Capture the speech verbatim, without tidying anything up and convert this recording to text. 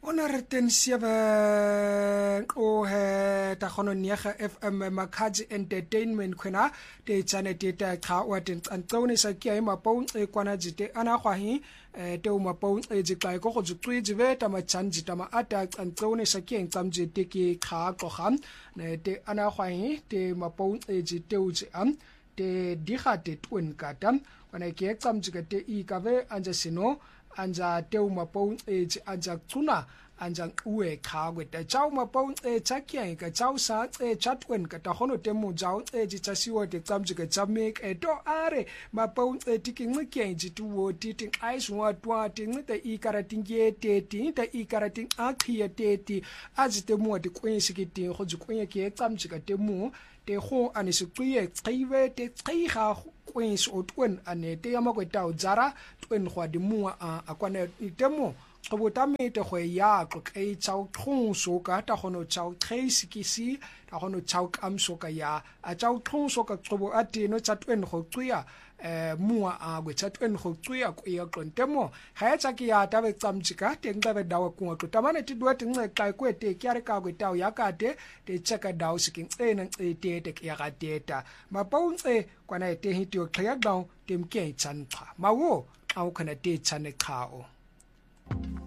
Ona re ten siaba o he ta khono niega F M Makhaji Entertainment khona te chane te ta kha wa ten antone sa kia ma pau e kwana jite ana khwa hi te ma pau e ji kai ko go tsui ji ve ta ma chanji ta ma ata antone sa kia ngam je te ki kha ko kham ne te ana khwa hi te ma pau e ji te u ji am te di kha te twin ka tam kwana ke ngam ji ka te I ka ve anja sino anja teu mapau e anja tuna anja uwe khagwe ta chau mapau e chakia ka chau sa e chatwen ka ta hono temu jau e ji chasiwo te tsamji ka chamek e to are mapau e tikingi ke ji tuwo titing ais wa twa ting te I karating ye te ti te I karating akhiya te ti aji temu te kwensi ki ti go ji kwenye ke tsamji ka temu te go ane se tsuye tsiwe te tsiga kwens o twen ane te yama ko tau jara twen go di mua a akwane itemo go botame te go ya go kai chau thong so ka ta gono chau trace kisi ta gono chau kam so ka ya a chau thong so ka tsobo ati no chatwen go tsuya eh mua a go chatwen go tsuya ko ya kontemo ha ya ki ya ta be tsamjika te ngba be dawa ku to tamane ti dwa tingle kai ko te kyare ka go tau ya ka te te cheka daw siking e nang e te te ya ga data ma paunse kwana te hitio kya daw tem ke chan pha ma wo au kana te chan khao